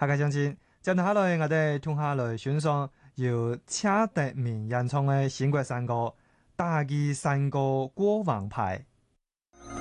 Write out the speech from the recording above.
下個星期，接下來我哋同下來欣賞由車德明演唱嘅《新國山歌》，大義山歌過王牌。